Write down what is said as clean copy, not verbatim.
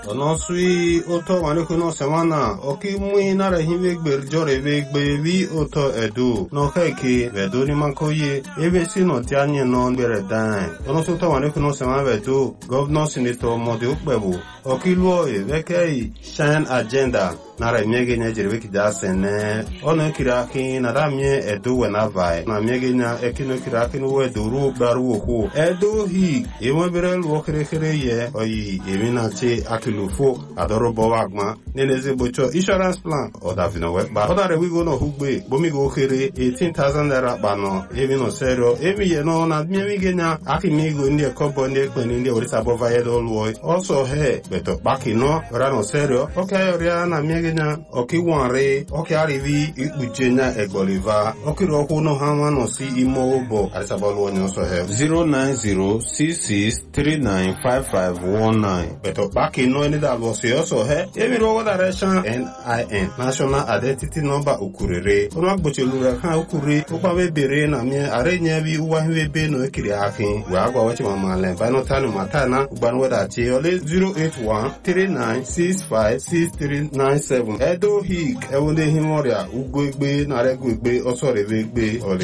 Ono sui oto waneko no semana oki mui nara hive gber jore ve gbe vi oto edu no keke vedo ni makoye ebe si no tianye no gbere dan ono so to waneko no semana vedo governor senator mode okpebu oki luo e vekei shine agenda nara miege nya jirwe kida sene ono kiraki nara mie edu wena vai na miege nya ekino kiraki no wedo ru baru oku edu hi ewe bere luo kere ye oyi emina che akilufo adoro bowagma neneze bocho insurance plan oda vino weba oda re wigo no hugbe bomi go kere 18,000 naira bano evi no serio evi ye no na miege genya akimigo ndi kobo ndi ekpeni ndi orisa bova yedo luo also he beto baki no ora no serio okay oria na miege nya oki wanre oki arivi ikpujenya egboliva oki roku no hama no si imo obo arisa bolu onyo so he 09066395519 beto baki no any that was also he evi rogo direction NIN national identity number ukurere ono agboche lura kan ukuri opa be bere na mi are nya bi uwa hwe be no ekiri akin we agwa wachi mama le ba no tanu matana ugban weda ti ole 08139656397 edo hik ewonde himoria ugwegbe na regwegbe osore vegbe ole